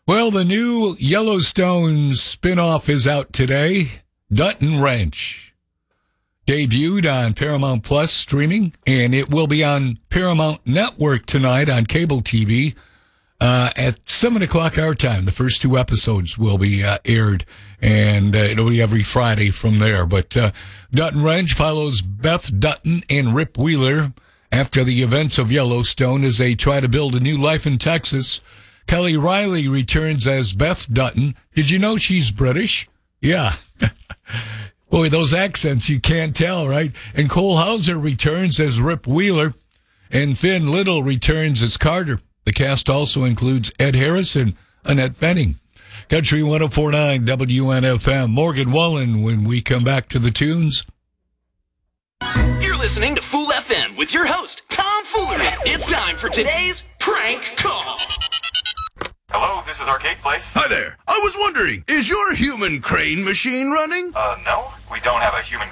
Well, the new Yellowstone spinoff is out today, Dutton Ranch. Debuted on Paramount Plus streaming, and it will be on Paramount Network tonight on cable TV at 7 o'clock our time. The first two episodes will be aired, and it'll be every Friday from there. But Dutton Ranch follows Beth Dutton and Rip Wheeler after the events of Yellowstone as they try to build a new life in Texas. Kelly Riley returns as Beth Dutton. Did you know she's British? Yeah. Boy, those accents, you can't tell, right? And Cole Hauser returns as Rip Wheeler, and Finn Little returns as Carter. The cast also includes Ed Harris and Annette Bening. Country 104.9 WNFM. Morgan Wallen when we come back to the tunes. You're listening to Fool FM with your host, Tom Foolery. It's time for today's prank call. Hello, this is Arcade Place. Hi there. I was wondering, is your human crane machine running? No, we don't have a human